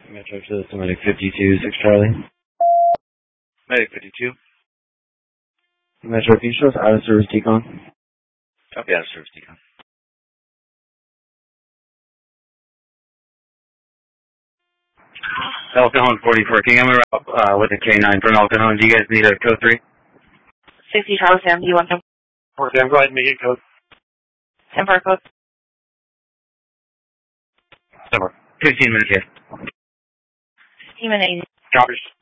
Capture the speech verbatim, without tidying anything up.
Metro to the Medic fifty-two, six Charlie. Medic fifty-two. Metro, can you show us out of service decon? Copy, out of service decon. El Cajon forty-four, can you get me up uh, with a K nine from El Cajon? Do you guys need a code three? sixty Charlie Sam, do you want them? four Sam, go ahead and make it code. ten four code. Number. fifteen minutes here. fifteen minutes. Copies.